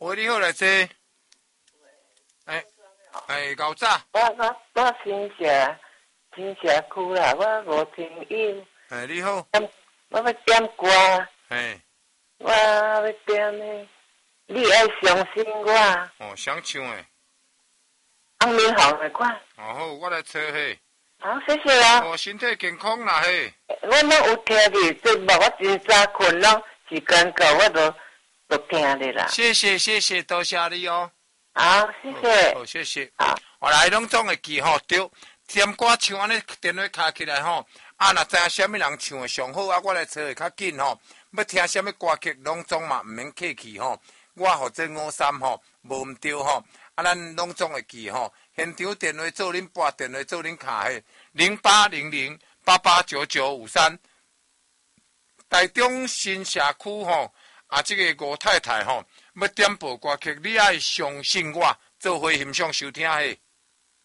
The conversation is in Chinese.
喂，你好来坐。高早。 我新社区啦，我无听友。 你好。 我要点歌。我要点的，你爱相信我。 哦，想唱诶。 红面红的款。 好，我来找嘿。 好，谢谢啊。 身体健康啦嘿。 我拢有听你节目，我真早困拢时间到，我都听你啦。 谢谢，多谢你哦。 好，谢谢。 好，谢谢。 好， 我来拢总会记吼，对。点歌唱安尼电话卡起来吼，若知影啥物人唱诶上好啊，我来找会较紧吼。要听啥物歌曲，拢总嘛毋免客气吼。我或者53吼，无毋对吼。咱拢总会记吼。现场电话做恁拨电话做恁卡嘿，0800889953。台中新社区吼，这个吴太太吼，要点播歌曲，你爱相信我，做伙欣赏收听嘿。